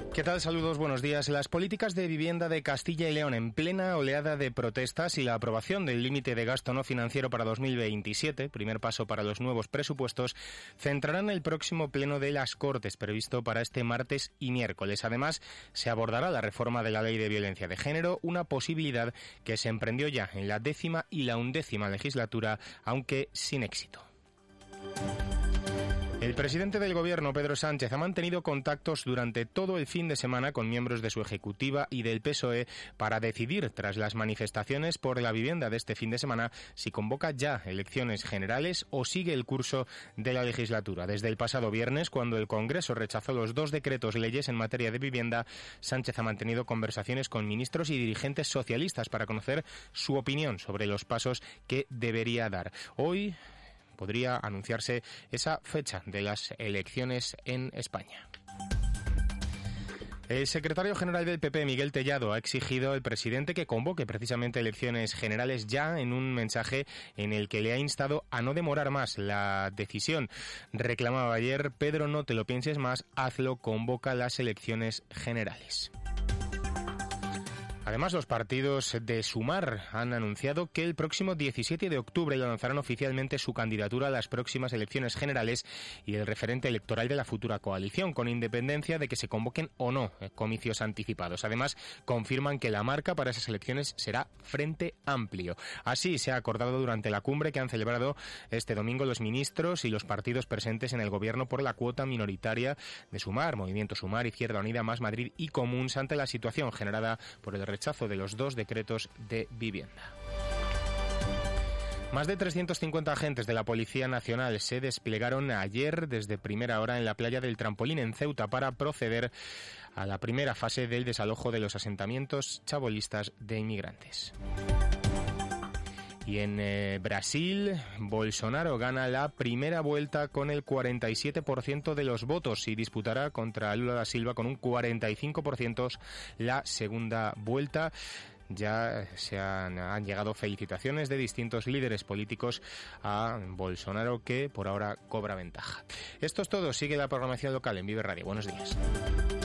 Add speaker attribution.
Speaker 1: ¿Qué tal? Saludos, buenos días. Las políticas de vivienda de Castilla y León en plena oleada de protestas y la aprobación del límite de gasto no financiero para 2027, primer paso para los nuevos presupuestos, centrarán el próximo pleno de las Cortes previsto para este martes y miércoles. Además, se abordará la reforma de la Ley de Violencia de Género, una posibilidad que se emprendió ya en la 10ª y la 11ª legislatura, aunque sin éxito. El presidente del Gobierno, Pedro Sánchez, ha mantenido contactos durante todo el fin de semana con miembros de su ejecutiva y del PSOE para decidir, tras las manifestaciones por la vivienda de este fin de semana, si convoca ya elecciones generales o sigue el curso de la legislatura. Desde el pasado viernes, cuando el Congreso rechazó los 2 decretos leyes en materia de vivienda, Sánchez ha mantenido conversaciones con ministros y dirigentes socialistas para conocer su opinión sobre los pasos que debería dar. Hoy podría anunciarse esa fecha de las elecciones en España. El secretario general del PP, Miguel Tellado, ha exigido al presidente que convoque precisamente elecciones generales ya, en un mensaje en el que le ha instado a no demorar más la decisión. Reclamaba ayer: Pedro, no te lo pienses más, hazlo, convoca las elecciones generales. Además, los partidos de Sumar han anunciado que el próximo 17 de octubre lanzarán oficialmente su candidatura a las próximas elecciones generales y el referente electoral de la futura coalición, con independencia de que se convoquen o no comicios anticipados. Además, confirman que la marca para esas elecciones será Frente Amplio. Así se ha acordado durante la cumbre que han celebrado este domingo los ministros y los partidos presentes en el gobierno por la cuota minoritaria de Sumar, Movimiento Sumar, Izquierda Unida, Más Madrid y Comuns, ante la situación generada por el rechazo de los 2 decretos de vivienda. Más de 350 agentes de la Policía Nacional se desplegaron ayer desde primera hora en la playa del Trampolín en Ceuta para proceder a la primera fase del desalojo de los asentamientos chabolistas de inmigrantes. Y en Brasil, Bolsonaro gana la primera vuelta con el 47% de los votos y disputará contra Lula da Silva con un 45% la segunda vuelta. Ya han llegado felicitaciones de distintos líderes políticos a Bolsonaro, que por ahora cobra ventaja. Esto es todo. Sigue la programación local en Vive Radio. Buenos días.